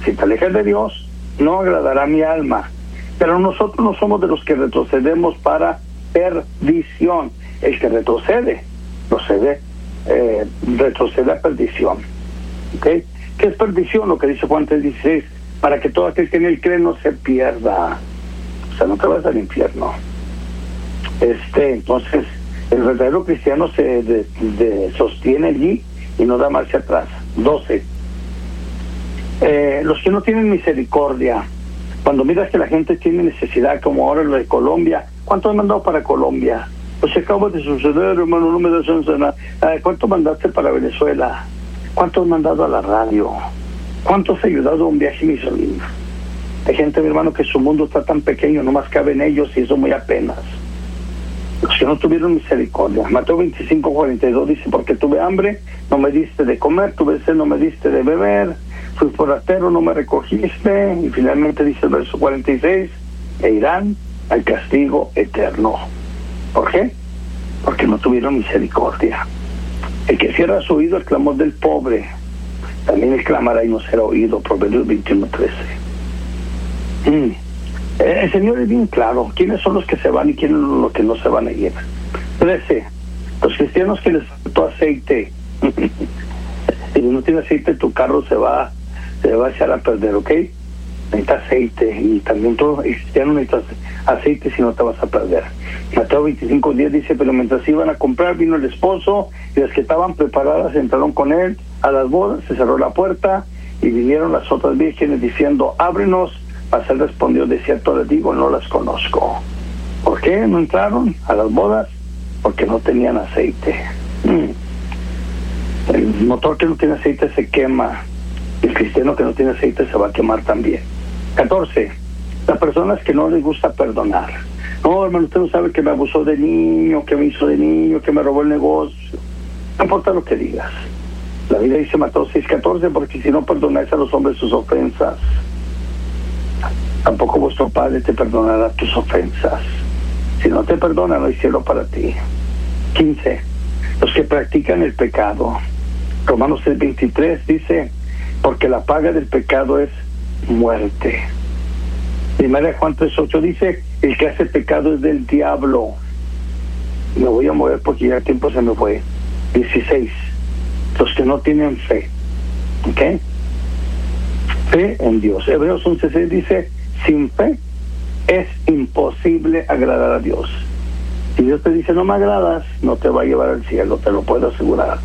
Si te alejas de Dios, no agradará mi alma. Pero nosotros no somos de los que retrocedemos para perdición. El que retrocede a perdición. ¿Okay? ¿Qué es perdición? Lo que dice Juan 3:16, para que todo aquel que en él cree no se pierda. O sea, no te vas al infierno. Entonces, el verdadero cristiano se sostiene allí y no da marcha atrás. 12. Los que no tienen misericordia. Cuando miras que la gente tiene necesidad, como ahora lo de Colombia, ¿cuánto has mandado para Colombia? Pues acaba de suceder, hermano, no me das nada. ¿Cuánto mandaste para Venezuela? ¿Cuánto has mandado a la radio? ¿Cuánto has ayudado a un viaje misionero? Hay gente, mi hermano, que su mundo está tan pequeño, nomás caben ellos y eso muy apenas. Los que no tuvieron misericordia. Mateo 25:42 dice, porque tuve hambre, no me diste de comer, tuve sed, no me diste de beber, fui forastero, no me recogiste. Y finalmente dice el verso 46, e irán al castigo eterno. ¿Por qué? Porque no tuvieron misericordia. El que cierra su oído al clamor del pobre, también él clamará y no será oído. Proverbios 21:13. El Señor es bien claro. ¿Quiénes son los que se van y quiénes son los que no se van a ir? 13. Los cristianos que les faltó aceite. Si no tiene aceite, tu carro se va a echar a perder, ¿ok? Necesitas aceite, y también tú, cristiano, necesitas aceite, si no te vas a perder. Mateo 25:10 dice, pero mientras iban a comprar, vino el esposo, y las que estaban preparadas entraron con él a las bodas, se cerró la puerta, y vinieron las otras vírgenes diciendo, ábrenos. Mas él respondió, de cierto les digo, no las conozco. ¿Por qué no entraron a las bodas? Porque no tenían aceite. El motor que no tiene aceite se quema. El cristiano que no tiene aceite se va a quemar también. 14. Las personas que no les gusta perdonar. No, hermano, usted no sabe que me abusó de niño, que me hizo de niño, que me robó el negocio. No importa lo que digas. La Biblia dice Mateo 6:14, porque si no perdonáis a los hombres sus ofensas, tampoco vuestro Padre te perdonará tus ofensas. Si no te perdona, no hay cielo para ti. 15. Los que practican el pecado. Romanos 6:23 dice, porque la paga del pecado es muerte. Primera Juan 3:8 dice, el que hace pecado es del diablo. Me voy a mover porque ya el tiempo se me fue. 16. Los que no tienen fe. ¿Ok? Fe en Dios. Hebreos 11:6 dice, sin fe es imposible agradar a Dios. Si Dios te dice no me agradas, no te va a llevar al cielo, te lo puedo asegurar.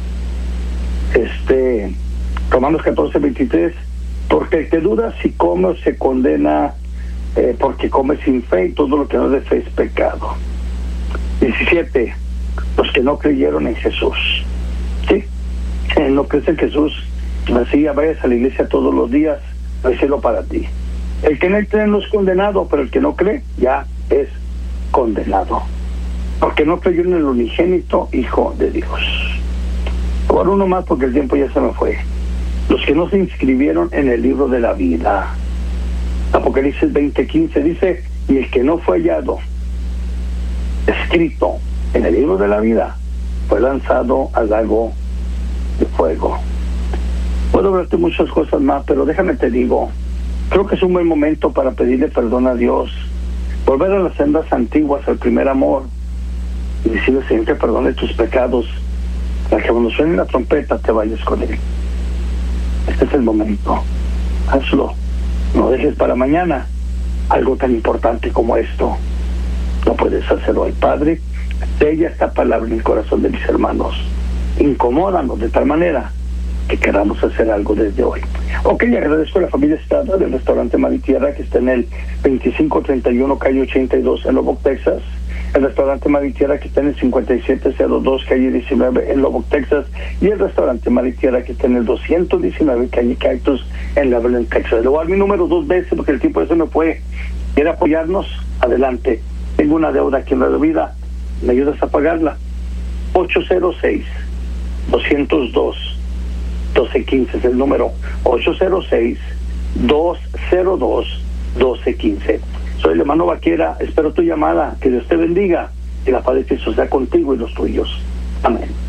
Romanos 14:23, porque el que duda si come o se condena, porque come sin fe, y todo lo que no es de fe es pecado. 17. Los que no creyeron en Jesús. ¿Sí? No crees en Jesús, así ya vayas a la iglesia todos los días, no hay cielo para ti. El que en él cree no es condenado, pero el que no cree ya es condenado, porque no creyó en el unigénito Hijo de Dios. Ahora uno más porque el tiempo ya se me fue. Los que no se inscribieron en el libro de la vida. Apocalipsis 20:15 dice, y el que no fue hallado escrito en el libro de la vida fue lanzado al lago de fuego. Puedo hablarte muchas cosas más, pero déjame te digo, creo que es un buen momento para pedirle perdón a Dios, volver a las sendas antiguas, al primer amor, y decirle, Señor, que perdone tus pecados, para que cuando suene la trompeta te vayas con Él. Este es el momento. Hazlo. No dejes para mañana algo tan importante como esto. No puedes hacerlo hoy. Padre, sella esta palabra en el corazón de mis hermanos. Incomódanos de tal manera que queramos hacer algo desde hoy. Ok, agradezco a la familia Estrada del restaurante Mar y Tierra, que está en el 2531 calle 82 en Lubbock, Texas. El restaurante Mar y Tierra, que está en el 5702 calle 19 en Lubbock, Texas. Y el restaurante Mar y Tierra, que está en el 219 calle Cactus en Lavalin, Texas. Le voy a dar mi número 2 veces porque el tiempo ese me fue. ¿Quiere apoyarnos? Adelante. Tengo una deuda aquí en la vida. ¿Me ayudas a pagarla? 806-202-1215 es el número. 806-202-1215. Soy el hermano Vaquera. Espero tu llamada. Que Dios te bendiga. Que la paz de Cristo sea contigo y los tuyos. Amén.